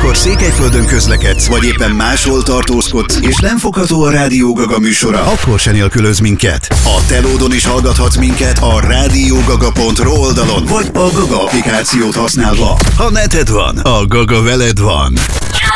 Amikor Székelyföldön közlekedsz, vagy éppen máshol tartózkodsz, és nem fogható a Rádió Gaga műsora, akkor se nélkülözz minket. A Telódon is hallgathatsz minket a radiogaga.ro oldalon, vagy a Gaga applikációt használva. Ha neted van, a Gaga veled van.